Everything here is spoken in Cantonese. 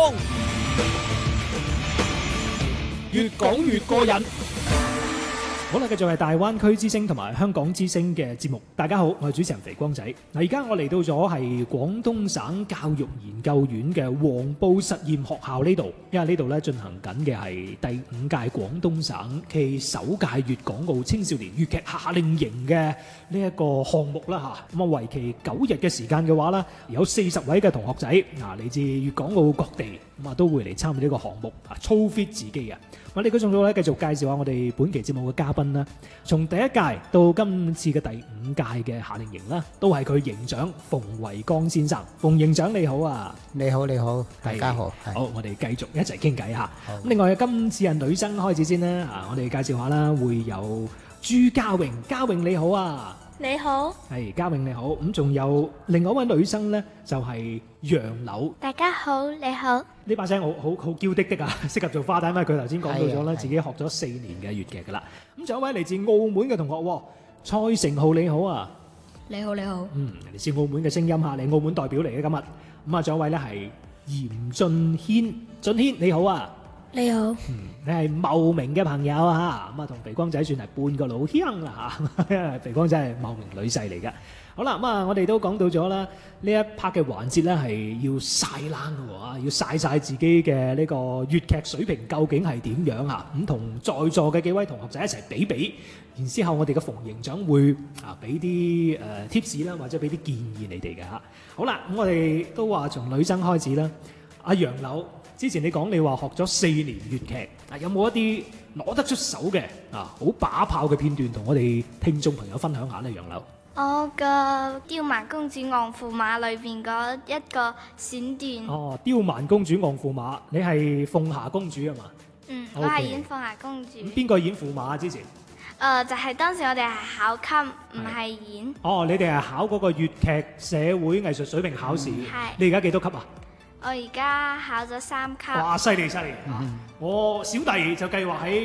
風，越講越過癮。好啦，繼續係大灣區之聲同埋香港之聲嘅節目。大家好，我係主持人肥光仔。嗱，而家我嚟到咗係廣東省教育研究院嘅黃埔實驗學校呢度，因為呢度咧進行緊嘅係第5屆廣東省暨首屆粵港澳青少年粵劇夏令營嘅呢一個項目啦嚇。咁啊，為期9日嘅時間嘅話咧，有40位嘅同學仔嚟自粵港澳各地，咁啊都會嚟參與呢個項目啊，操 fit 自己啊！我哋嗰種組咧繼續介紹下我哋本期節目嘅嘉賓啦。從第1屆到今次嘅第5屆嘅夏令營啦，都係佢營長馮維剛先生。馮營長你好啊！ 你好，你好，大家好。 好，我哋繼續一齊傾偈嚇。咁另外今次係女生開始先啦。我哋介紹下啦，會有朱家穎，家穎你好啊！ 你好， 係家穎你好。咁仲有另外一位女生咧，就係楊柳。 大家好，你好。 呢把聲好嬌滴啊，適合做花旦，因為佢頭先講到咗啦，自己學咗4年嘅粵劇噶啦。咁仲有一位嚟自澳門嘅同學，蔡成浩你好啊！ 你好，你好。 嚟自澳門嘅聲音嚇，你澳門代表嚟嘅今日。咁啊，仲有一位咧係嚴俊軒，俊軒你好啊！ 你好。 你係茂名嘅朋友啊，咁啊同肥光仔算係半個老鄉啦嚇，因為肥光仔係茂名女婿嚟嘅。好啦，咁啊我哋都講到咗啦，呢一 part 嘅環節咧係要曬冷嘅喎，要曬晒自己嘅呢個粵劇水平究竟係點樣啊？咁同在座嘅幾位同學仔一齊比比，然之後我哋嘅馮營長會俾啲tips 啦，或者俾啲建議你哋嘅嚇。好啦，咁我哋都話從女生開始啦。阿楊柳，之前你講你話學咗4年粵劇，有冇一啲攞得出手嘅好把炮嘅片段同我哋聽眾朋友分享下呢？楊柳， 我嘅刁蠻公主昂駙馬裏邊嗰一個選段。 哦，刁蠻公主昂駙馬，你係鳳霞公主啊嘛？ 我係演鳳霞公主。 邊個演駙馬之前？ 就係當時我哋係考級，唔係演。 哦，你哋係考嗰個粵劇社會藝術水平考試。 係。 你而家幾多級啊？ 我而家考咗3級。 哇，犀利犀利！我小弟就計劃喺